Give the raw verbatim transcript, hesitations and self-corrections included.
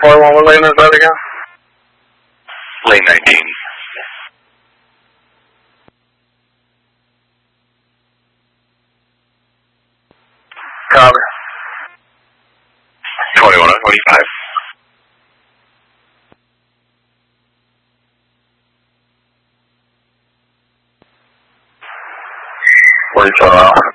forty-one, what lane is that again? Lane nineteen. Copy. twenty-one on twenty-five. Where you turn off?